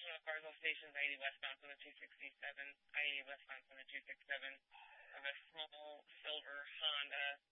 National Carswell Stations, I-80 westbound from the 267, I-80 westbound from the 267, of a small silver Honda